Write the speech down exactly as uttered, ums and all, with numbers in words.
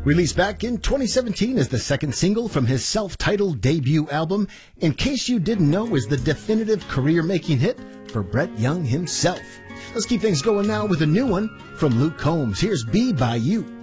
Released back in twenty seventeen as the second single from his self-titled debut album, In Case You Didn't Know is the definitive career-making hit for Brett Young himself. Let's keep things going now with a new one from Luke Combs. Here's Be By You.